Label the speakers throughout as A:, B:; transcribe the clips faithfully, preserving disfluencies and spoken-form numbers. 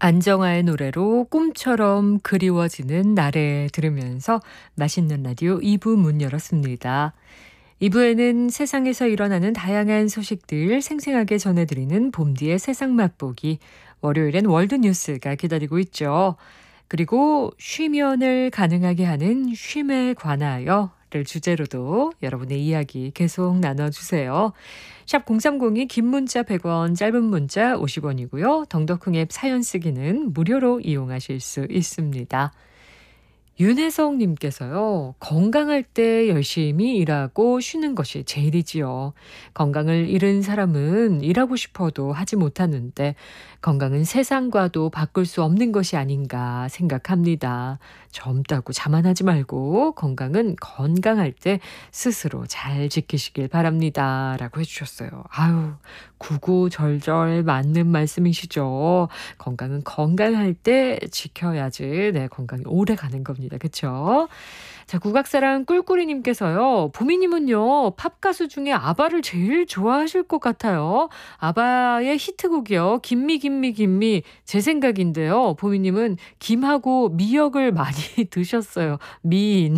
A: 안정화의 노래로 꿈처럼 그리워지는 날에 들으면서 맛있는 라디오 이 부 문 열었습니다. 이 부에는 세상에서 일어나는 다양한 소식들 생생하게 전해드리는 봄디의 세상 맛보기, 월요일엔 월드뉴스가 기다리고 있죠. 그리고 쉬면을 가능하게 하는 쉼에 관하여를 주제로도 여러분의 이야기 계속 나눠주세요. 샵 공삼공이 긴 문자 백 원, 짧은 문자 오십 원이고요. 덩덕흥 앱 사연 쓰기는 무료로 이용하실 수 있습니다. 윤혜성 님께서요. 건강할 때 열심히 일하고 쉬는 것이 제일이지요. 건강을 잃은 사람은 일하고 싶어도 하지 못하는데 건강은 세상과도 바꿀 수 없는 것이 아닌가 생각합니다. 젊다고 자만하지 말고 건강은 건강할 때 스스로 잘 지키시길 바랍니다. 라고 해주셨어요. 아유, 구구절절 맞는 말씀이시죠. 건강은 건강할 때 지켜야지 네, 건강이 오래 가는 겁니다. 그쵸? 자, 국악사랑 꿀꿀이님께서요. 보미님은요. 팝가수 중에 아바를 제일 좋아하실 것 같아요. 아바의 히트곡이요. 김미 김미 김미 제 생각인데요. 보미님은 김하고 미역을 많이 드셨어요. 미인.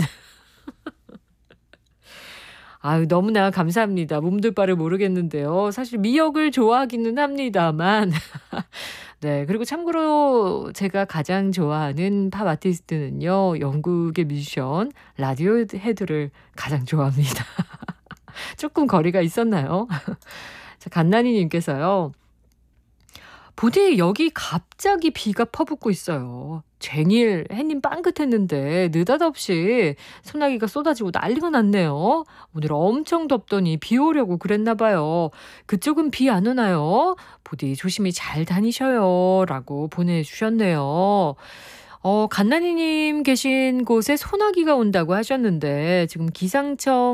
A: 아유, 너무나 감사합니다. 몸둘 바를 모르겠는데요. 사실 미역을 좋아하기는 합니다만. 네, 그리고 참고로 제가 가장 좋아하는 팝 아티스트는요. 영국의 뮤지션 라디오헤드를 가장 좋아합니다. 조금 거리가 있었나요? 자, 갓나니님께서요. 부디 여기 갑자기 비가 퍼붓고 있어요. 쟁일 해님 빵긋했는데 느닷없이 소나기가 쏟아지고 난리가 났네요. 오늘 엄청 덥더니 비 오려고 그랬나 봐요. 그쪽은 비 안 오나요? 부디 조심히 잘 다니셔요. 라고 보내주셨네요. 어, 갓나니님 계신 곳에 소나기가 온다고 하셨는데 지금 기상청